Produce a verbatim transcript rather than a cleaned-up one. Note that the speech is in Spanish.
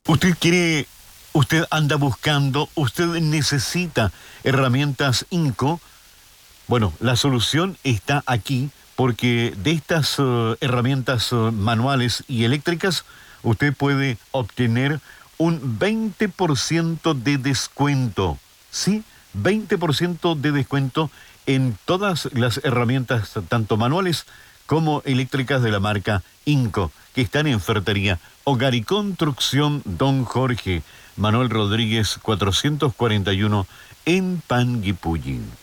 Usted quiere, usted anda buscando, usted necesita herramientas Inco. Bueno, la solución está aquí porque de estas uh, herramientas uh, manuales y eléctricas usted puede obtener un veinte por ciento de descuento. ¿Sí? veinte por ciento de descuento en todas las herramientas, tanto manuales como eléctricas de la marca Inco, que están en Ferretería Hogar y Construcción Don Jorge, Manuel Rodríguez cuatrocientos cuarenta y uno en Panguipulli.